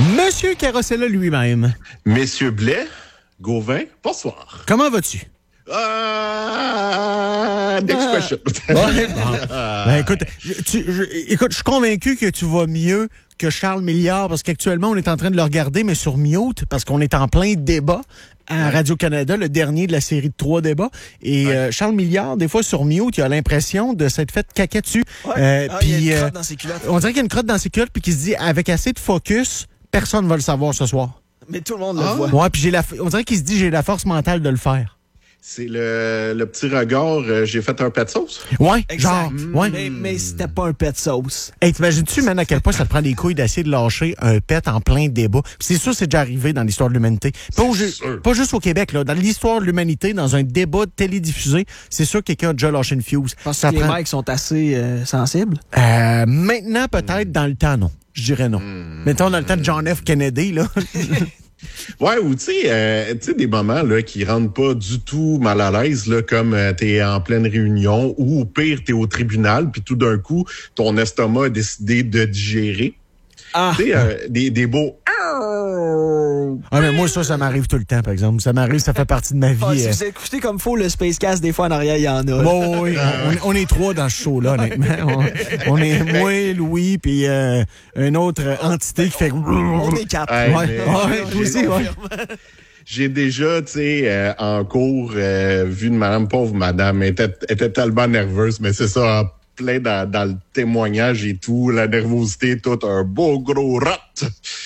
Monsieur Carosella lui-même. Messieurs Blais, Gauvin, bonsoir. Comment vas-tu? Next question. Ouais, bon. Ben, écoute, je suis convaincu que tu vas mieux que Charles Milliard, parce qu'actuellement, on est en train de le regarder, mais sur mute, parce qu'on est en plein débat à Radio-Canada, le dernier de la série de 3 débats. Et Charles Milliard, des fois, sur mute, il a l'impression de s'être fait caca dessus. Il y a une crotte dans ses culottes. On dirait qu'il y a une crotte dans ses culottes, puis qu'il se dit, avec assez de focus, personne ne va le savoir ce soir. Mais tout le monde le voit. Ouais, puis on dirait qu'il se dit, j'ai la force mentale de le faire. C'est le petit regard, j'ai fait un pet sauce. Ouais, Exact. genre, ouais. Mais c'était pas un pet sauce. Hey, t'imagines-tu, man, à quel point ça te prend des couilles d'essayer de lâcher un pet en plein débat? Puis c'est sûr, c'est déjà arrivé dans l'histoire de l'humanité. Pas juste au Québec, là. Dans l'histoire de l'humanité, dans un débat télédiffusé, c'est sûr que quelqu'un a déjà lâché une fuse. Parce que les mics sont assez sensibles. Maintenant, peut-être, dans le temps, non. Je dirais non. Mettons, dans le temps de John F. Kennedy, là. Ouais, ou tu sais, des moments là qui rendent pas du tout mal à l'aise, là, comme t'es en pleine réunion ou au pire, t'es au tribunal, puis tout d'un coup, ton estomac a décidé de digérer. Tu sais, des beaux... Ah, mais moi, ça m'arrive tout le temps, par exemple. Ça m'arrive, ça fait partie de ma vie. Si vous écoutez comme faut le Spacecast, des fois en arrière, il y en a. Bon, oui, on est 3 dans ce show-là, honnêtement. On est moi, Louis, puis une autre entité qui fait... On est 4. Hey, Ouais, aussi, ouais. J'ai déjà, tu sais, en cours, vu une madame, pauvre madame, était tellement nerveuse, mais c'est ça, en plein dans le témoignage et tout, la nervosité, tout un beau gros rot.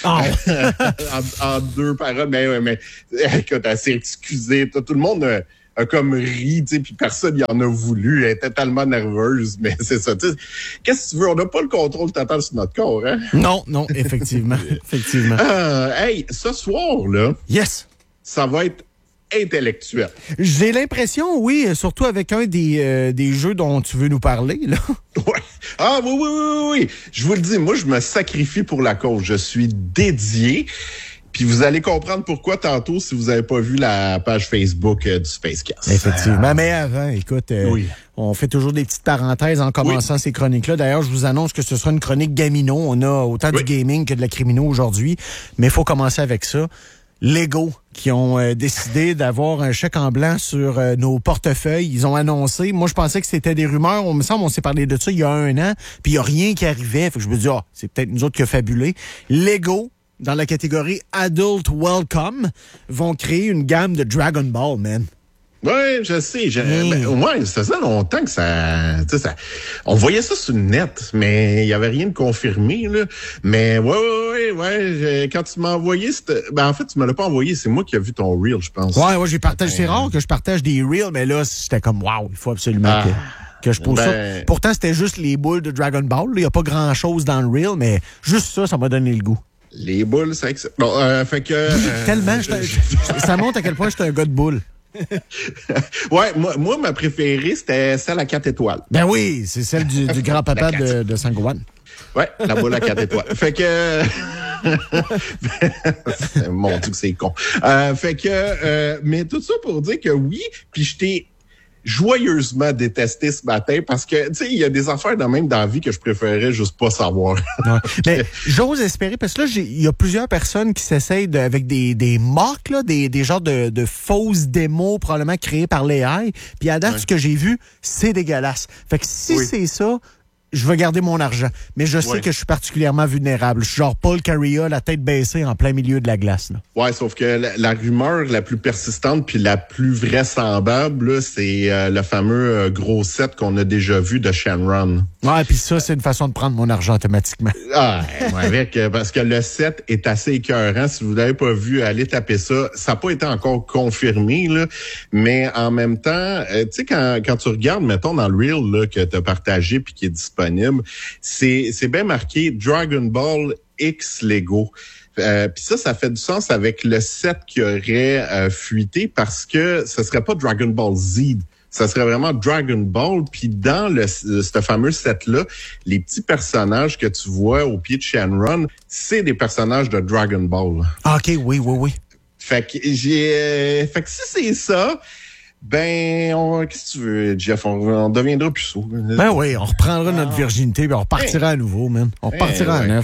En 2 paroles, mais écoute, elle s'est excusée. Tout le monde a comme ri, tu sais, puis personne y en a voulu. Elle était tellement nerveuse, mais c'est ça. Tu sais, qu'est-ce que tu veux? On n'a pas le contrôle total sur notre corps, hein? Non, effectivement. Effectivement. Hey, ce soir, là, Yes! ça va être intellectuel. J'ai l'impression, oui, surtout avec un des jeux dont tu veux nous parler, là. Ouais. Ah oui. Je vous le dis, moi, je me sacrifie pour la cause. Je suis dédié. Puis vous allez comprendre pourquoi tantôt si vous n'avez pas vu la page Facebook du Spacecast. Effectivement. Mais avant, écoute, oui. On fait toujours des petites parenthèses en commençant ces chroniques-là. D'ailleurs, je vous annonce que ce sera une chronique gamino. On a autant du gaming que de la crimino aujourd'hui. Mais il faut commencer avec ça. Lego, qui ont décidé d'avoir un chèque en blanc sur nos portefeuilles. Ils ont annoncé, moi je pensais que c'était des rumeurs, on me semble on s'est parlé de ça il y a 1 an, puis il n'y a rien qui arrivait. Fait que je me dis, c'est peut-être nous autres qui a fabulé. Lego, dans la catégorie Adult Welcome, vont créer une gamme de Dragon Ball, man. Oui, je sais. Ça faisait longtemps que ça... On voyait ça sur le net, mais il n'y avait rien de confirmé, là. Mais ouais. Quand tu m'as envoyé... en fait, tu me l'as pas envoyé. C'est moi qui ai vu ton reel, je pense. Ouais, j'ai partagé. C'est rare que je partage des reels, mais là, c'était comme, wow, il faut absolument que je pose ça. Pourtant, c'était juste les boules de Dragon Ball. Il n'y a pas grand-chose dans le reel, mais juste ça m'a donné le goût. Les boules, c'est que... Bon, fait que... Tellement, ça montre à quel point j'étais un gars de boules. Ouais, moi, ma préférée, c'était celle à 4 étoiles. Ben oui, c'est celle du grand-papa de Sangohan. Ouais, la boule à 4 étoiles. Fait que... Mon Dieu que c'est con. Fait que... mais tout ça pour dire que oui, puis je t'ai joyeusement détesté ce matin parce que, tu sais, il y a des affaires même dans la vie que je préférais juste pas savoir. Ouais. Mais j'ose espérer, parce que là, il y a plusieurs personnes qui s'essayent avec des mocks, là, des genres de fausses démos probablement créées par l'AI. Puis à date, ce que j'ai vu, c'est dégueulasse. Fait que si c'est ça, je vais garder mon argent. Mais je sais que je suis particulièrement vulnérable. Je suis genre Paul Carrea, la tête baissée en plein milieu de la glace. Là. Ouais, sauf que la rumeur la plus persistante puis la plus vraisemblable, là, c'est le fameux gros set qu'on a déjà vu de Shenron. Ouais, puis ça, c'est une façon de prendre mon argent automatiquement. Parce que le set est assez écœurant. Si vous l'avez pas vu, allez taper ça. Ça n'a pas été encore confirmé, là, mais en même temps, tu sais, quand tu regardes, mettons, dans le reel là, que tu as partagé puis qui est disponible, c'est bien marqué Dragon Ball X Lego. Puis ça fait du sens avec le set qui aurait fuité parce que ce serait pas Dragon Ball Z. Ça serait vraiment Dragon Ball. Puis dans ce fameux set-là, les petits personnages que tu vois au pied de Shenron, c'est des personnages de Dragon Ball. Ah, OK, oui. Fait que si c'est ça... qu'est-ce que tu veux, Jeff? On deviendra plus sourd. Ben oui, on reprendra notre virginité et on repartira à nouveau, man. On repartira à neuf.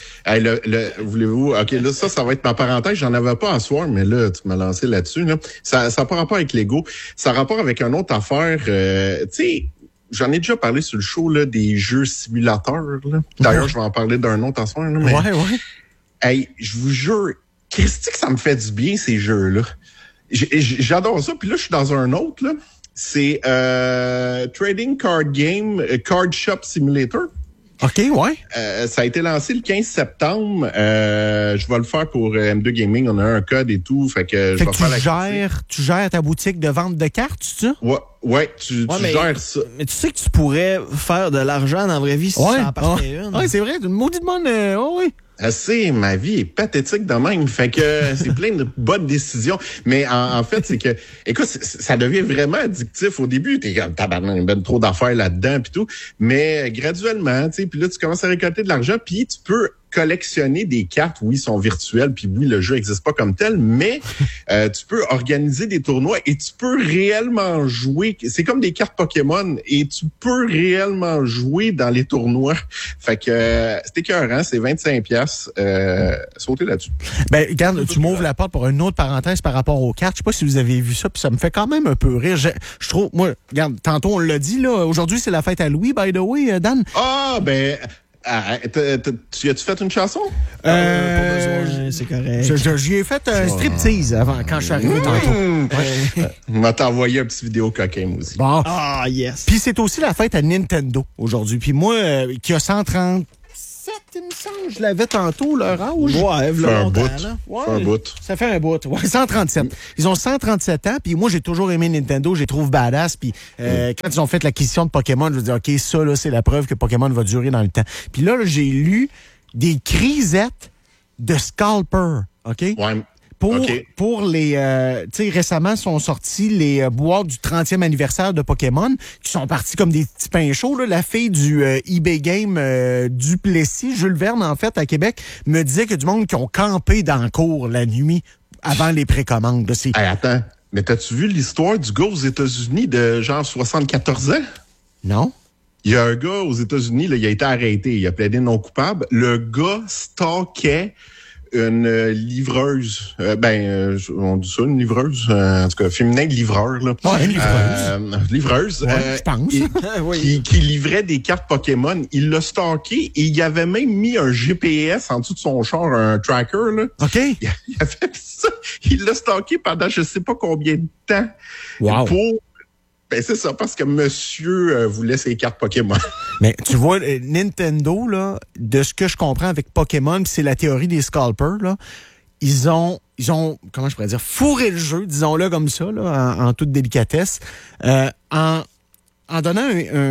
Hey, voulez-vous... OK, là, ça va être ma parenthèse. J'en avais pas à soir, mais là, tu m'as lancé là-dessus. Là. Ça n'a pas rapport avec Lego. Ça a rapport avec une autre affaire. Tu sais, j'en ai déjà parlé sur le show, là, des jeux simulateurs. Là. D'ailleurs, je vais en parler d'un autre à soir. Là, mais... Ouais. Hey, je vous jure, qu'est-ce que ça me fait du bien, ces jeux-là? J'adore ça. Puis là, je suis dans un autre, là. C'est Trading Card Game, Card Shop Simulator. OK, ouais. Ça a été lancé le 15 septembre. Je vais le faire pour M2 Gaming. On a un code et tout. Fait que je vais faire tu gères ta boutique de vente de cartes, tu sais? Ouais, tu gères ça. Mais tu sais que tu pourrais faire de l'argent dans la vraie vie si tu en partais une. Oui, c'est vrai. Une maudite bonne... oui. Ma vie est pathétique de même. Fait que c'est plein de bonnes décisions. Mais en fait, c'est que, écoute, ça devient vraiment addictif. Au début, t'es comme, tabarnak, ben trop d'affaires là-dedans pis tout. Mais graduellement, tu sais, puis là, tu commences à récolter de l'argent puis tu peux collectionner des cartes, oui, sont virtuelles, puis oui, le jeu n'existe pas comme tel, mais tu peux organiser des tournois et tu peux réellement jouer. C'est comme des cartes Pokémon et tu peux réellement jouer dans les tournois. Fait que c'est écœurant, c'est 25$. Sautez là-dessus. Ben, regarde, tu m'ouvres la porte pour une autre parenthèse par rapport aux cartes. Je sais pas si vous avez vu ça, puis ça me fait quand même un peu rire. Je trouve, moi, regarde, tantôt on l'a dit, là, aujourd'hui c'est la fête à Louis, by the way, Dan. Ah, ben... tu as-tu fait une chanson? Pas besoin, c'est correct. J'y ai fait un striptease avant, quand je suis arrivé tantôt. On m'a t'envoyé un petit vidéo coquin, moi aussi. Bon. Ah, yes. Puis c'est aussi la fête à Nintendo aujourd'hui. Puis moi, qui a 137, il me semble, je l'avais tantôt, leur âge. Ouais, longtemps, là. Ouais, un bout. Ça fait un bout. Ouais, 137. Ils ont 137 ans, puis moi, j'ai toujours aimé Nintendo, je les trouve badass, puis quand ils ont fait l'acquisition de Pokémon, je me dis, OK, ça, là, c'est la preuve que Pokémon va durer dans le temps. Puis là, j'ai lu des crisettes de Scalper, OK? Ouais. Pour les... tu sais, récemment sont sortis les boîtes du 30e anniversaire de Pokémon qui sont partis comme des petits pains chauds. Là. La fille du eBay Game Duplessis, Jules Verne, en fait, à Québec, me disait que du monde qui ont campé dans le cours la nuit avant les précommandes. Là, hey, attends, mais t'as-tu vu l'histoire du gars aux États-Unis de genre 74 ans? Non. Il y a un gars aux États-Unis, là, il a été arrêté, il a plaidé non coupable. Le gars stalkait une livreuse, on dit ça, une livreuse, en tout cas, féminin livreur, là. Ouais, une livreuse. Livreuse. Ouais, je pense. Oui. Qui livrait des cartes Pokémon. Il l'a stalké et il avait même mis un GPS en dessous de son char, un tracker, là. OK. Il a fait ça. Il l'a stalké pendant je sais pas combien de temps. Wow. Ben c'est ça, parce que monsieur voulait ses cartes Pokémon. Mais tu vois, Nintendo, là, de ce que je comprends avec Pokémon, c'est la théorie des scalpers, là, ils ont, comment je pourrais dire, fourré le jeu, disons-le comme ça, là, en toute délicatesse, en donnant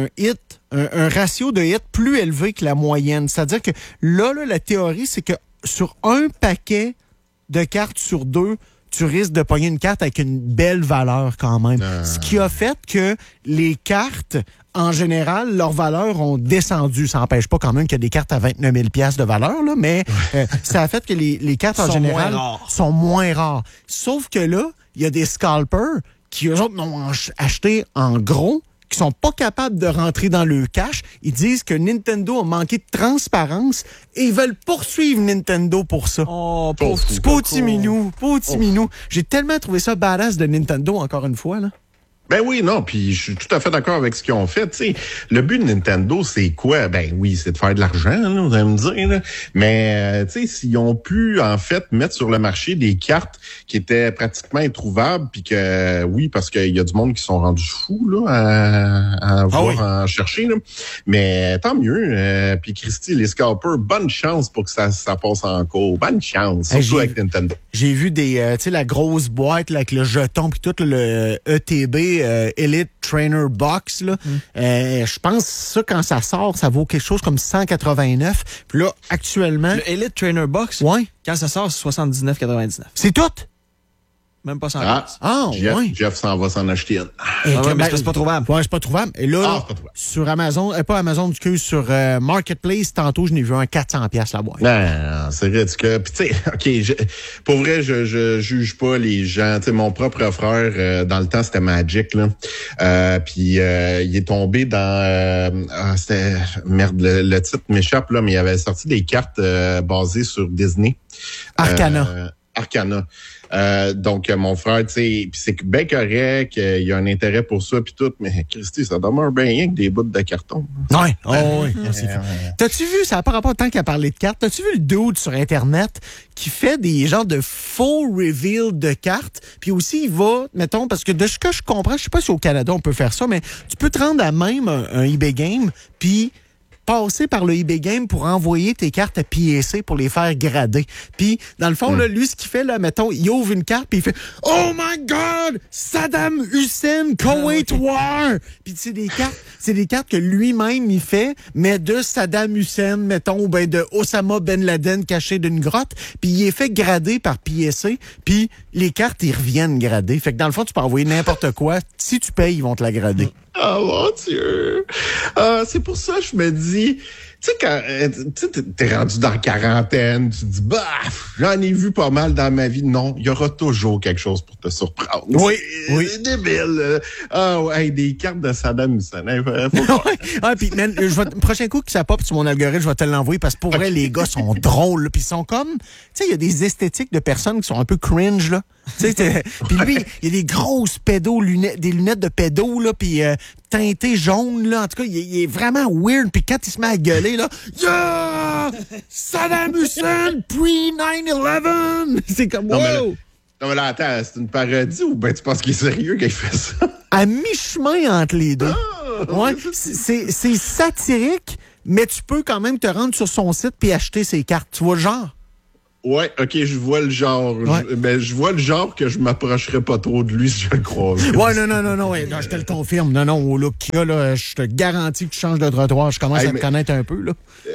un ratio de hit plus élevé que la moyenne. C'est-à-dire que là, la théorie, c'est que sur un paquet de cartes sur 2, tu risques de pogner une carte avec une belle valeur quand même. Ce qui a fait que les cartes, en général, leurs valeurs ont descendu. Ça n'empêche pas quand même qu'il y a des cartes à 29 000 $ de valeur, là, mais ça a fait que les cartes, en général, sont moins rares. Sauf que là, il y a des scalpers qui, eux autres, l'ont acheté en gros, qui sont pas capables de rentrer dans le cash. Ils disent que Nintendo a manqué de transparence et ils veulent poursuivre Nintendo pour ça. Oh, petit minou. J'ai tellement trouvé ça badass de Nintendo, encore une fois, là. Ben oui, non, puis je suis tout à fait d'accord avec ce qu'ils ont fait. T'sais, le but de Nintendo, c'est quoi? Ben oui, c'est de faire de l'argent, là, vous allez me dire. Là. Mais s'ils ont pu, en fait, mettre sur le marché des cartes qui étaient pratiquement introuvables, puis que oui, parce qu'il y a du monde qui sont rendus fous là, à vouloir en chercher. Là. Mais tant mieux. Puis Christy, les scalpers, bonne chance pour que ça passe en cours. Bonne chance, surtout avec Nintendo. J'ai vu des, tu sais, la grosse boîte là, avec le jeton, puis tout le ETB, Elite Trainer Box, là. Je pense ça, quand ça sort, ça vaut quelque chose comme 189. Puis là, actuellement... Le Elite Trainer Box? Ouais. Quand ça sort, c'est 79,99. C'est tout? Même pas 100 piastres. Jeff s'en va s'en acheter une. Mais c'est pas trouvable. Ouais, c'est pas trouvable. Et là, sur Amazon, pas Amazon, sur Marketplace, tantôt, je n'ai vu un 400 piastres la boîte. Non, c'est ridicule. Puis tu sais, pour vrai, je juge pas les gens. Tu sais, mon propre frère, dans le temps, c'était Magic, là. Puis il est tombé dans... c'était... Merde, le titre m'échappe, là, mais il avait sorti des cartes basées sur Disney. Arcana. Arcana. Donc, mon frère, tu sais, puis c'est bien correct, il y a un intérêt pour ça, puis tout, mais Christy, ça demeure bien rien que des bouts de carton. Oui, oui. T'as-tu vu, ça n'a pas rapport tant qu'à parler de cartes, t'as-tu vu le dude sur Internet qui fait des genres de faux reveal de cartes, puis aussi il va, mettons, parce que de ce que je comprends, je sais pas si au Canada on peut faire ça, mais tu peux te rendre à même un eBay Game, puis passer par le eBay Game pour envoyer tes cartes à PSA pour les faire grader. Puis, dans le fond, là, lui, ce qu'il fait, là, mettons, il ouvre une carte, puis il fait « Oh my God! Saddam Hussein, Kuwait War! » Puis c'est des cartes que lui-même, il fait, mais de Saddam Hussein, mettons, ou ben de Osama Ben Laden caché d'une grotte, puis il est fait grader par PSA, puis les cartes, ils reviennent grader. Fait que dans le fond, tu peux envoyer n'importe quoi. Si tu payes, ils vont te la grader. Oh mon Dieu! C'est pour ça que je me dis, tu sais, quand t'es rendu dans la quarantaine, tu te dis, bah, j'en ai vu pas mal dans ma vie. Non, il y aura toujours quelque chose pour te surprendre. Oui. C'est débile. Des cartes de Saddam Hussein. Puis, man, le prochain coup que ça pop sur mon algorithme, je vais te l'envoyer parce que pour vrai, les gars sont drôles. Puis ils sont comme, tu sais, il y a des esthétiques de personnes qui sont un peu cringe, là. Puis lui, il y a des grosses des lunettes de pédo, là, puis teinté jaune, là. En tout cas, il est vraiment weird. Puis quand il se met à gueuler, là, yeah! Saddam Hussein pre-9/11! C'est comme, wow! Non, mais là, attends, c'est une parodie ou ben tu penses qu'il est sérieux quand il fait ça? À mi-chemin entre les deux. Ouais, c'est satirique, mais tu peux quand même te rendre sur son site puis acheter ses cartes. Tu vois le genre? Ouais, OK, je vois le genre. Ouais. Je vois le genre que je m'approcherais pas trop de lui si je le croise. Ouais, non, je te le confirme. Non, au look qu'il y a, là, je te garantis que tu changes de trottoir. Je commence à me connaître un peu, là.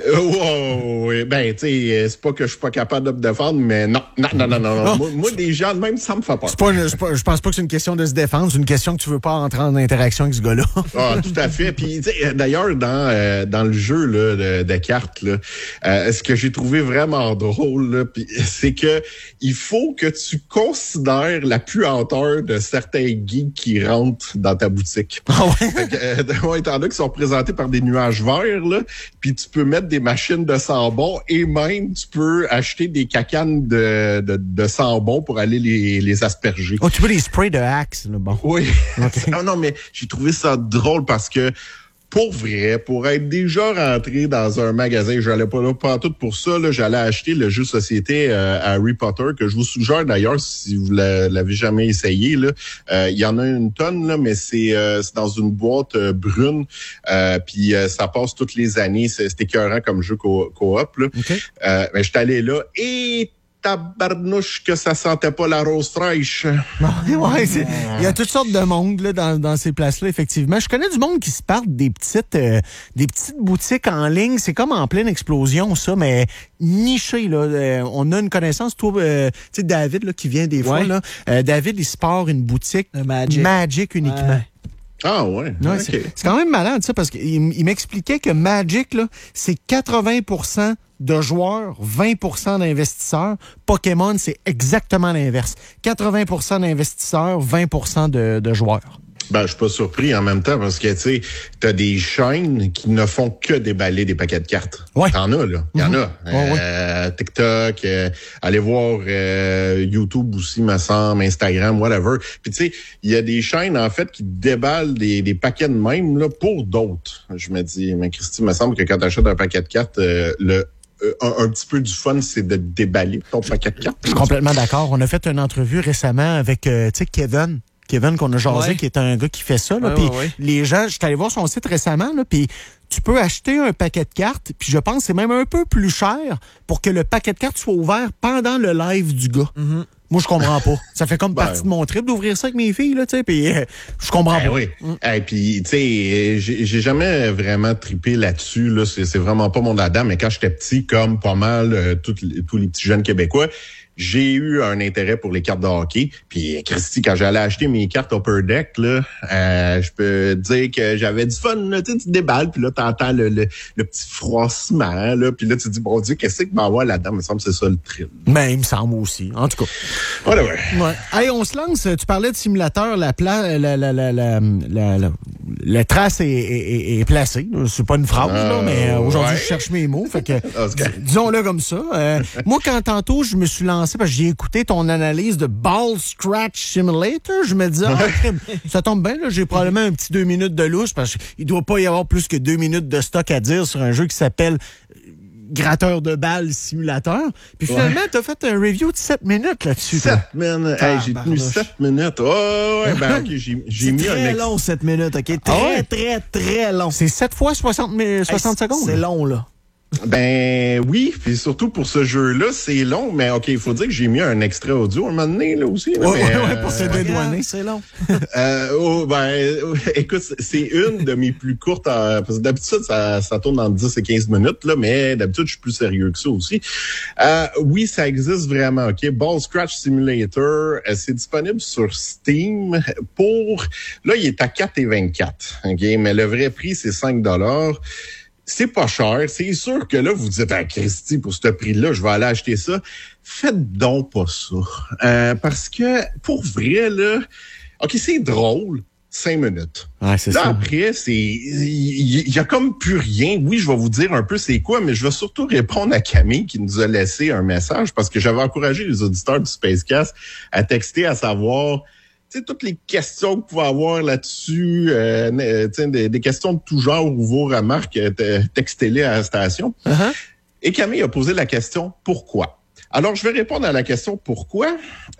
Ouais. Ben, tu sais, c'est pas que je suis pas capable de me défendre, mais non. Moi, des gens de même, ça me fait peur. Je pense pas que c'est une question de se défendre, c'est une question que tu veux pas entrer en interaction avec ce gars-là. Tout à fait. Puis, d'ailleurs, dans le jeu là, de cartes, là, ce que j'ai trouvé vraiment drôle, là, c'est que il faut que tu considères la puanteur de certains geeks qui rentrent dans ta boutique. Ah ouais? Étant donné qu'ils sont représentés par des nuages verts, là, puis tu peux mettre des machines de sambon et même tu peux acheter des cacanes de sambon pour aller les asperger. Oh, tu peux les sprays de Axe, là, bon. Oui. Okay. Non, mais j'ai trouvé ça drôle parce que pour vrai, pour être déjà rentré dans un magasin, j'allais pas là pas tout pour ça, là, j'allais acheter le jeu de société Harry Potter, que je vous suggère d'ailleurs si vous l'avez jamais essayé. Là, il y en a une tonne, là, mais c'est dans une boîte brune, puis ça passe toutes les années. C'est écœurant comme jeu coop. Là. Okay. Mais je suis allé là et tabarnouche que ça sentait pas la rose fraîche. Ouais, il y a toutes sortes de monde là, dans ces places-là, effectivement. Je connais du monde qui se partent des petites boutiques en ligne. C'est comme en pleine explosion, ça, mais niché. Là. On a une connaissance, toi, tu sais, David, là, qui vient des fois. Là, David, il se part une boutique Magic uniquement. Ouais. Ah ouais. Okay. C'est quand même malade, ça, parce qu'il m'expliquait que Magic, là, c'est 80% de joueurs, 20% d'investisseurs. Pokémon, c'est exactement l'inverse. 80% d'investisseurs, 20% de joueurs. Ben, je suis pas surpris en même temps parce que, tu sais, t'as des chaînes qui ne font que déballer des paquets de cartes. Ouais. T'en as, là. Il y en a. TikTok, allez voir YouTube aussi, me semble, Instagram, whatever. Puis, tu sais, il y a des chaînes, en fait, qui déballent des paquets de même, là, pour d'autres. Je me dis, mais Christy, il me semble que quand t'achètes un paquet de cartes, un petit peu du fun, c'est de déballer ton paquet de cartes. Je suis complètement d'accord. On a fait une entrevue récemment avec, tu sais, Kevin qu'on a jasé, qui est un gars qui fait ça. Là, puis les gens, j'étais allé voir son site récemment, là, puis tu peux acheter un paquet de cartes, puis je pense que c'est même un peu plus cher pour que le paquet de cartes soit ouvert pendant le live du gars. Mm-hmm. Moi, je comprends pas. Ça fait comme partie de mon trip d'ouvrir ça avec mes filles, là, tu sais, puis je comprends pas. Oui. Et puis, tu sais, j'ai jamais vraiment trippé là-dessus, là. C'est vraiment pas mon dada, mais quand j'étais petit, comme pas mal tous les petits jeunes Québécois, j'ai eu un intérêt pour les cartes de hockey. Puis, Christy, quand j'allais acheter mes cartes Upper Deck, là, je peux te dire que j'avais du fun, là, tu sais, tu déballes, puis là, t'entends le petit froissement, là, puis là, tu te dis, bon Dieu, qu'est-ce qu'il va y avoir là-dedans? Il me semble que c'est ça le thrill. Ben, il me semble aussi. En tout cas. Voilà, ouais. Hey, on se lance. Tu parlais de simulateur, la trace est placée. C'est pas une phrase, là, mais aujourd'hui, je cherche mes mots. Fait que, disons-le comme ça. Moi, quand tantôt, je me suis lancé parce que j'ai écouté ton analyse de Ball Scratch Simulator, je me disais, ça tombe bien, là, j'ai probablement un petit 2 minutes de louche parce qu'il doit pas y avoir plus que 2 minutes de stock à dire sur un jeu qui s'appelle Gratteur de balles simulateur. Puis finalement, t'as fait un review de 7 minutes là-dessus. 7 minutes. Hey, j'ai tenu 7 minutes. Oh, ouais, ben, OK, j'ai mis très long, 7 minutes, OK? Très long. C'est 7 fois 60 secondes. C'est long, là. Ben oui, puis surtout pour ce jeu-là, c'est long, mais OK, il faut dire que j'ai mis un extrait audio à un moment donné, là aussi. Là, ouais, pour se dédouaner. C'est long. Écoute, c'est une de mes plus courtes, parce que d'habitude, ça tourne entre 10 et 15 minutes, là, mais d'habitude, je suis plus sérieux que ça aussi. Oui, ça existe vraiment, OK? Ball Scratch Simulator, c'est disponible sur Steam là, il est à 4,24, OK? Mais le vrai prix, c'est 5$. C'est pas cher. C'est sûr que là, vous dites, Christy, pour ce prix-là, je vais aller acheter ça. Faites donc pas ça. Parce que, pour vrai, là, OK, c'est drôle, 5 minutes. Ouais, c'est là, ça. après, il y a comme plus rien. Oui, je vais vous dire un peu c'est quoi, mais je vais surtout répondre à Camille qui nous a laissé un message parce que j'avais encouragé les auditeurs du Spacecast à texter, à savoir... Tu sais, toutes les questions que vous pouvez avoir là-dessus, des questions de tout genre ou vos remarques, textez-les à la station. Uh-huh. Et Camille a posé la question « Pourquoi? » Alors, je vais répondre à la question « Pourquoi? »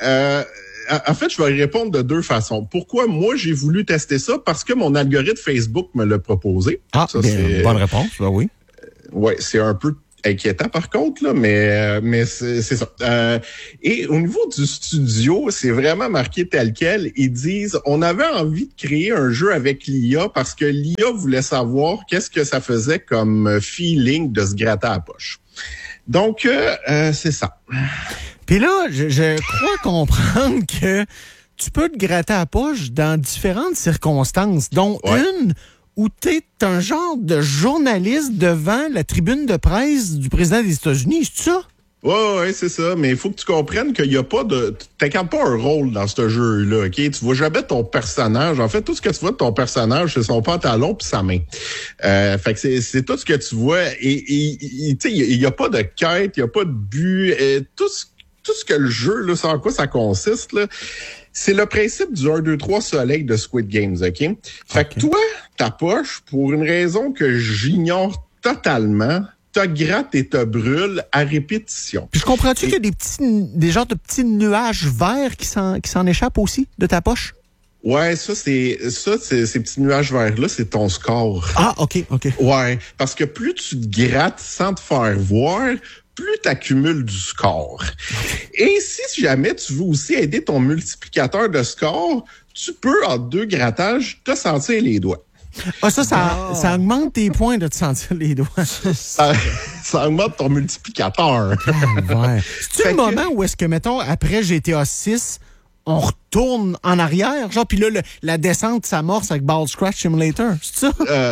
En fait, je vais répondre de 2 façons. Pourquoi moi, j'ai voulu tester ça? Parce que mon algorithme Facebook me l'a proposé. Ah, ça, c'est bonne réponse, ben oui. Oui, c'est un peu inquiétant par contre, là, mais c'est ça. Et au niveau du studio, c'est vraiment marqué tel quel. Ils disent, on avait envie de créer un jeu avec l'IA parce que l'IA voulait savoir qu'est-ce que ça faisait comme feeling de se gratter à la poche. Donc, c'est ça. Puis là, je crois comprendre que tu peux te gratter à la poche dans différentes circonstances, dont une où tu es un genre de journaliste devant la tribune de presse du président des États-Unis, c'est ça? Ouais, c'est ça. Mais il faut que tu comprennes qu'il n'y a pas de... Tu n'incarnes pas un rôle dans ce jeu-là, OK? Tu vois jamais ton personnage. En fait, tout ce que tu vois de ton personnage, c'est son pantalon puis sa main. Fait que c'est tout ce que tu vois. Et tu sais, il n'y a pas de quête, il n'y a pas de but. Tout ce que le jeu, là, c'est en quoi ça consiste, là, c'est le principe du 1, 2, 3 soleil de Squid Games, OK? Fait que toi, ta poche, pour une raison que j'ignore totalement, te gratte et te brûle à répétition. Puis je comprends-tu qu'il y a des genres de petits nuages verts qui s'en échappent aussi de ta poche? Ouais, ces petits nuages verts-là, c'est ton score. Ah, OK. Ouais, parce que plus tu te grattes sans te faire voir, plus tu accumules du score. Et si jamais tu veux aussi aider ton multiplicateur de score, tu peux, en 2 grattages, te sentir les doigts. Ah, ça augmente tes points de te sentir les doigts. ça augmente ton multiplicateur. Ouais. C'est-tu le moment où est-ce que, mettons, après GTA 6, on retourne en arrière, genre, puis là, la descente s'amorce avec Ball Scratch Simulator, c'est ça?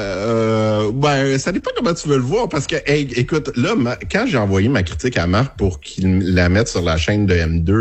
Ben, ça dépend comment tu veux le voir, parce que, hey, écoute, là, quand j'ai envoyé ma critique à Marc pour qu'il la mette sur la chaîne de M2,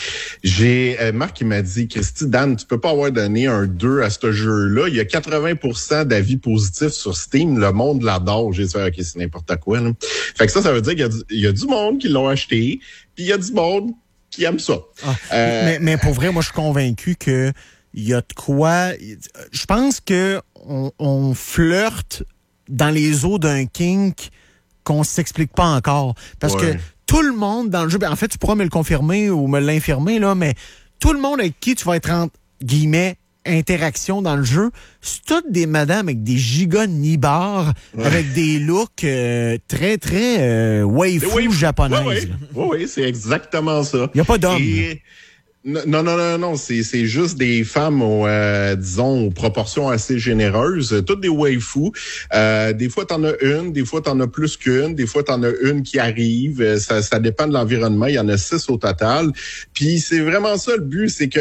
là, Marc, il m'a dit, Christy, Dan, tu peux pas avoir donné un 2 à ce jeu-là. Il y a 80% d'avis positifs sur Steam. Le monde l'adore. J'ai dit, OK, c'est n'importe quoi, là. Fait que ça veut dire qu'il y a du monde qui l'ont acheté, puis il y a du monde qui aime ça. Mais pour vrai, moi, je suis convaincu que il y a de quoi... Je pense que on flirte dans les eaux d'un kink qu'on s'explique pas encore. Parce que tout le monde dans le jeu... En fait, tu pourras me le confirmer ou me l'infirmer, là, mais tout le monde avec qui tu vas être, entre guillemets, interaction dans le jeu, c'est toutes des madames avec des gigas nibards, avec des looks très, très waifu japonaises. Oui, c'est exactement ça. Il n'y a pas d'homme. Non, c'est juste des femmes disons aux proportions assez généreuses, toutes des waifus. Des fois t'en as une, des fois t'en as plus qu'une, des fois t'en as une qui arrive, ça dépend de l'environnement, il y en a 6 au total. Puis c'est vraiment ça le but, c'est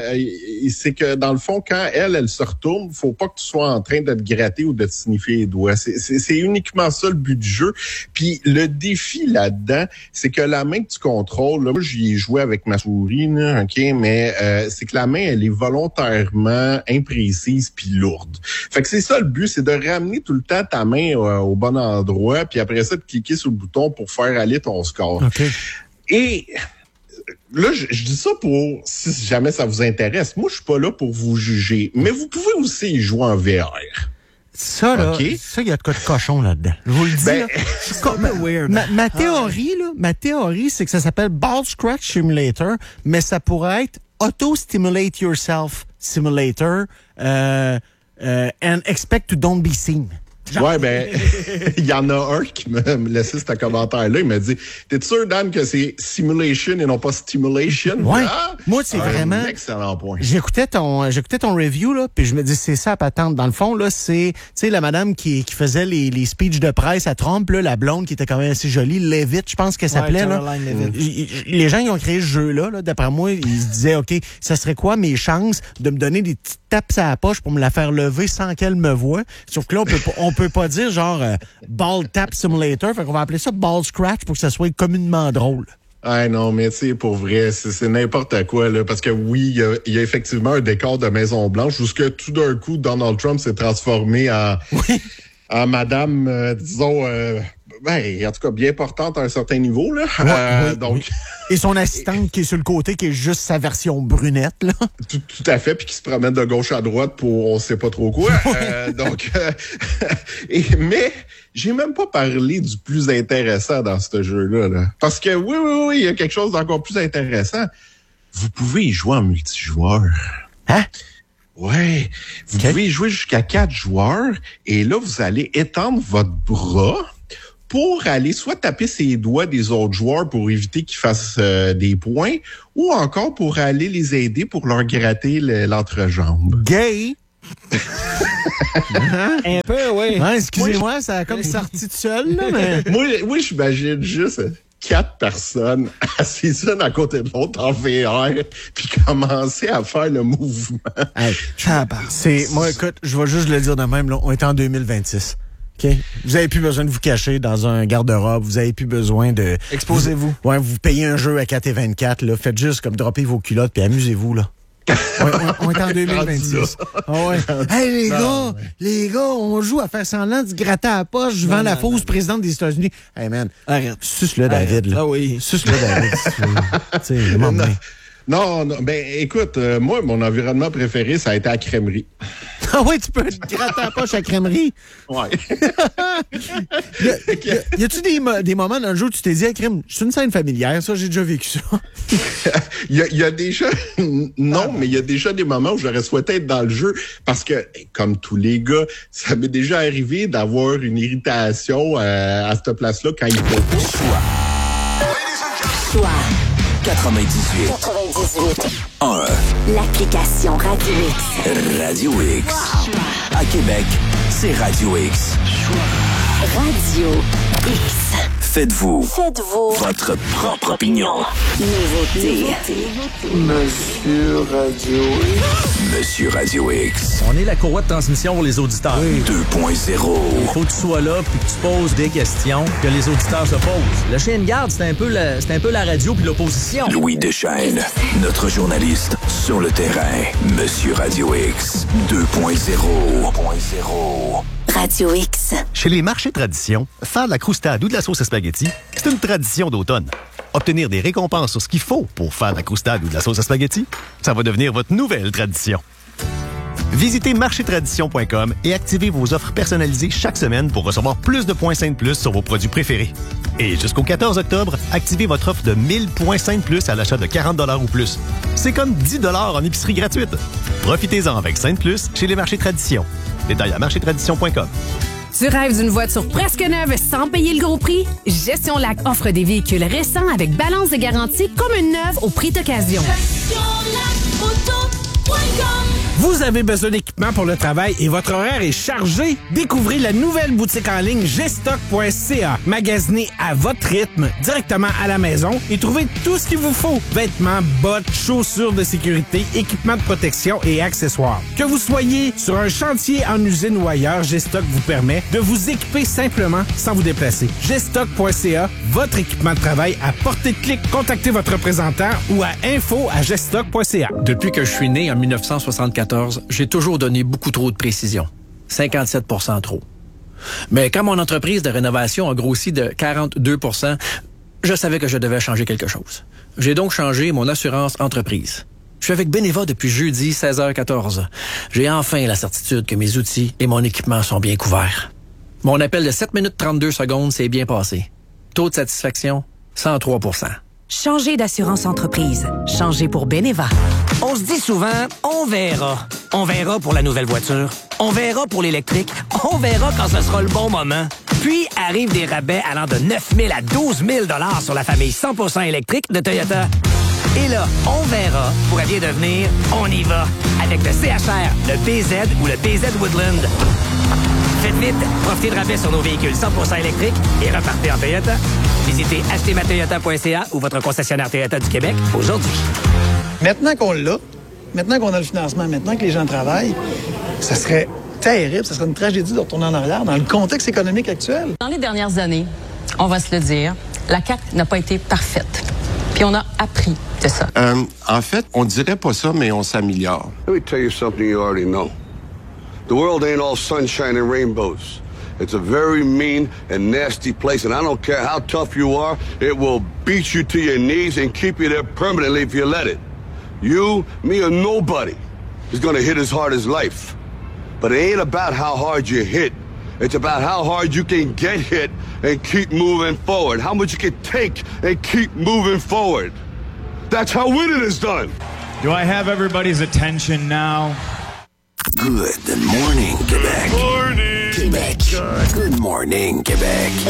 que dans le fond quand elle se retourne, faut pas que tu sois en train de te gratter ou de te signifier les doigts. C'est uniquement ça le but du jeu. Puis le défi là-dedans, c'est que la main que tu contrôles, là, moi j'y ai joué avec ma souris là, OK, mais c'est que la main, elle est volontairement imprécise puis lourde. Fait que c'est ça le but, c'est de ramener tout le temps ta main au bon endroit, puis après ça, de cliquer sur le bouton pour faire aller ton score. Okay. Et là, je dis ça pour, si jamais ça vous intéresse, moi, je suis pas là pour vous juger, mais vous pouvez aussi y jouer en VR. Ça, là, ça, il y a de quoi de cochon là-dedans. Je vous le dis, là. C'est comme weird. Ma théorie, c'est que ça s'appelle Ball Scratch Simulator, mais ça pourrait être Auto-Stimulate Yourself Simulator and Expect to Don't Be Seen. Ouais, ben, il y en a un qui m'a laissé ce commentaire-là. Il m'a dit, t'es sûr, Dan, que c'est simulation et non pas stimulation? Ouais. Ah, moi, c'est vraiment. Excellent point. J'écoutais ton review, là, puis je me dis, c'est ça, patente. Dans le fond, là, c'est, tu sais, la madame qui faisait les speeches de presse à Trump, là, la blonde qui était quand même assez jolie, Levitt, je pense qu'elle s'appelait, là. Les gens, ils ont créé ce jeu-là, d'après moi, ils se disaient, OK, ça serait quoi mes chances de me donner des petites tapes à la poche pour me la faire lever sans qu'elle me voie? Sauf que là, on peut pas dire genre Ball Tap Simulator, fait qu'on va appeler ça Ball Scratch pour que ça soit communément drôle. Ah non, mais tu sais, pour vrai, c'est n'importe quoi, là, parce que oui, il y a effectivement un décor de Maison-Blanche où ce que tout d'un coup, Donald Trump s'est transformé en madame, disons, en tout cas, bien portante à un certain niveau, là. Donc. Et son assistante qui est sur le côté, qui est juste sa version brunette, là. Tout à fait, puis qui se promène de gauche à droite pour on sait pas trop quoi. Mais j'ai même pas parlé du plus intéressant dans ce jeu-là, là. Parce que oui, il y a quelque chose d'encore plus intéressant. Vous pouvez y jouer en multijoueur. Hein? Ouais. Vous pouvez y jouer jusqu'à 4 joueurs, et là, vous allez étendre votre bras pour aller soit taper ses doigts des autres joueurs pour éviter qu'ils fassent des points, ou encore pour aller les aider pour leur gratter l'entrejambe. Gay! Un peu, oui. Ouais, excusez-moi, ça a comme sorti de seul, là, mais... Moi, j'imagine juste 4 personnes assises l'une à côté de l'autre en VR, puis commencer à faire le mouvement. Hey, moi, écoute, je vais juste le dire de même, là, on est en 2026. Okay. Vous avez plus besoin de vous cacher dans un garde-robe. Vous avez plus besoin de... Exposez-vous. Ouais, vous payez un jeu à 4,24, là. Faites juste comme dropper vos culottes puis amusez-vous, là. On est en 2026. Oh ouais. Hey, les gars, on joue à faire semblant de se gratter à la poche devant la fausse présidente des États-Unis. Hey, man. Arrête. Suce-le, David, là. Ah oui. Suce-le, David. Tu sais, Non, ben écoute, moi, mon environnement préféré, ça a été la crèmerie. Ah oui, tu peux te gratter la poche à la crèmerie? Ouais. Y a-tu des moments dans le jeu où tu t'es dit, crème, c'est une scène familière, ça, j'ai déjà vécu ça? Il y a déjà... Non, mais il y a déjà des moments où j'aurais souhaité être dans le jeu parce que, comme tous les gars, ça m'est déjà arrivé d'avoir une irritation à cette place-là quand il faut pas. Choix. 98. 1. L'application Radio X. Radio X. À Québec, c'est Radio X. Radio X. Faites-vous votre propre opinion. Nouveauté. Monsieur Radio X. Monsieur Radio X. On est la courroie de transmission pour les auditeurs. 2.0. Il faut que tu sois là puis que tu poses des questions que les auditeurs se posent. Le chien de garde, c'est un peu la radio puis l'opposition. Louis Deschênes, notre journaliste sur le terrain. Monsieur Radio X 2.0. Radio X. Chez les marchés tradition, faire de la croustade ou de la sauce à spaghetti, c'est une tradition d'automne. Obtenir des récompenses sur ce qu'il faut pour faire de la croustade ou de la sauce à spaghetti, ça va devenir votre nouvelle tradition. Visitez marchétradition.com et activez vos offres personnalisées chaque semaine pour recevoir plus de points Sainte Plus sur vos produits préférés. Et jusqu'au 14 octobre, activez votre offre de 1000 points Sainte Plus à l'achat de 40 $ ou plus. C'est comme 10 $ en épicerie gratuite. Profitez-en avec Sainte Plus chez les marchés Tradition. Détails à marchétradition.com. Tu rêves d'une voiture presque neuve sans payer le gros prix? Gestion Lac offre des véhicules récents avec balance de garantie comme une neuve au prix d'occasion. Vous avez besoin d'équipement pour le travail et votre horaire est chargé? Découvrez la nouvelle boutique en ligne gstock.ca. Magasinez à votre rythme, directement à la maison et trouvez tout ce qu'il vous faut. Vêtements, bottes, chaussures de sécurité, équipements de protection et accessoires. Que vous soyez sur un chantier, en usine ou ailleurs, Gstock vous permet de vous équiper simplement sans vous déplacer. gstock.ca, votre équipement de travail à portée de clic. Contactez votre représentant ou à info@gstock.ca. Depuis que je suis né en 1974, j'ai toujours donné beaucoup trop de précision. 57% trop. Mais quand mon entreprise de rénovation a grossi de 42 %, je savais que je devais changer quelque chose. J'ai donc changé mon assurance entreprise. Je suis avec Beneva depuis jeudi 16h14. J'ai enfin la certitude que mes outils et mon équipement sont bien couverts. Mon appel de 7 minutes 32 secondes s'est bien passé. Taux de satisfaction, 103 %. Changez d'assurance entreprise. Changez pour Beneva. On se dit souvent, on verra. On verra pour la nouvelle voiture. On verra pour l'électrique. On verra quand ce sera le bon moment. Puis arrivent des rabais allant de 9 000 à 12 000 $ sur la famille 100% électrique de Toyota. Et là, on verra pourrait bien devenir on y va avec le CHR, le BZ ou le BZ Woodland. Faites vite, profitez de rabais sur nos véhicules 100% électriques et repartez en Toyota. Visitez achetezmatoyota.ca ou votre concessionnaire Toyota du Québec aujourd'hui. Maintenant qu'on l'a, maintenant qu'on a le financement, maintenant que les gens travaillent, ça serait terrible, ça serait une tragédie de retourner en arrière dans le contexte économique actuel. Dans les dernières années, on va se le dire, la CAQ n'a pas été parfaite. Puis on a appris de ça. En fait, on dirait pas ça, mais on s'améliore. Let me tell you something you already know. The world ain't all sunshine and rainbows. It's a very mean and nasty place, and I don't care how tough you are, it will beat you to your knees and keep you there permanently if you let it. You, me, or nobody is gonna hit as hard as life. But it ain't about how hard you hit. It's about how hard you can get hit and keep moving forward. How much you can take and keep moving forward. That's how winning is done. Do I have everybody's attention now? Good morning, Québec. Morning. Québec. Good morning, Québec.